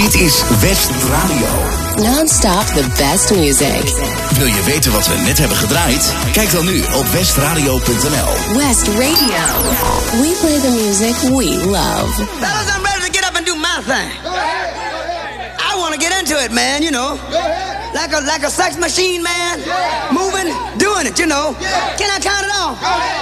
Dit is West Radio. Non-stop the best music. Wil je weten wat we net hebben gedraaid? Kijk dan nu op westradio.nl. West Radio. We play the music we love. Fellas, I'm ready to get up and do my thing. I want to get into it, man, you know. Like a sex machine, man. Moving, doing it, you know. Can I count it off?